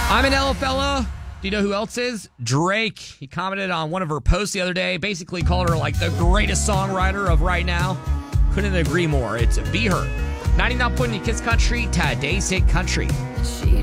I'm an Ella fella. Do you know who else is? Drake. He commented on one of her posts the other day, basically called her like the greatest songwriter of right now. Couldn't agree more. It's Be Her. 99 point in Kiss Country, today's hit country.